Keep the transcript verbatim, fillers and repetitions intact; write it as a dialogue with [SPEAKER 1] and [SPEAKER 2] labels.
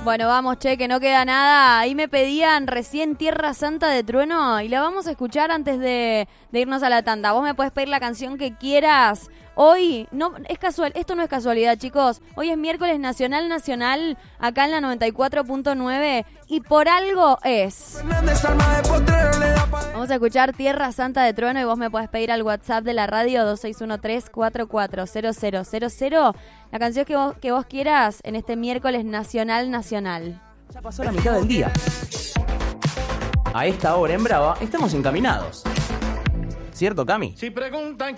[SPEAKER 1] Bueno, vamos, che, que no queda nada. Ahí me pedían recién Tierra Santa de Trueno y la vamos a escuchar antes de, de irnos a la tanda. Vos me podés pedir la canción que quieras. Hoy, no es casual, esto no es casualidad, chicos. Hoy es miércoles nacional nacional, acá en la noventa y cuatro punto nueve, y por algo es. Vamos a escuchar Tierra Santa de Trueno y vos me podés pedir al WhatsApp de la radio dos seis uno tres, cuatro cuatro cero cero cero cero la canción que vos, que vos quieras en este miércoles nacional nacional.
[SPEAKER 2] Ya pasó la mitad del día. A esta hora en Brava estamos encaminados. ¿Cierto, Cami?
[SPEAKER 3] Si preguntan